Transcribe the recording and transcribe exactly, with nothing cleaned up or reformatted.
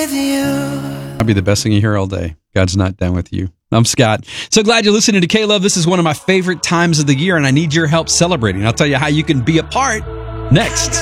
with you. That'll be the best thing you hear all day. God's not done with you. I'm Scott. So glad you're listening to K-Love. This is one of my favorite times of the year, and I need your help celebrating. I'll tell you how you can be a part next.